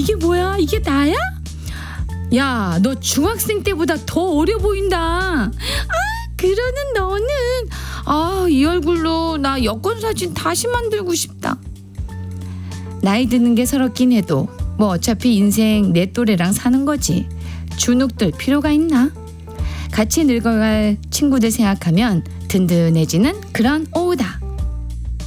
이게 뭐야? 이게 나야? 야, 너 중학생 때보다 더 어려 보인다. 그러는 너는 이 얼굴로 나 여권 사진 다시 만들고 싶다. 나이 드는 게 서럽긴 해도 뭐 어차피 인생 내 또래랑 사는 거지. 주눅들 필요가 있나? 같이 늙어갈 친구들 생각하면 든든해지는 그런 오후다.